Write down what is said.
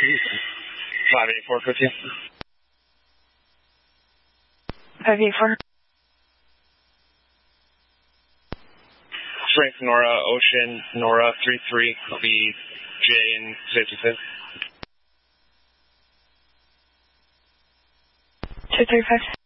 584 with you. 584. Frank Nora, Ocean, Nora 33, will be J and 55. 235.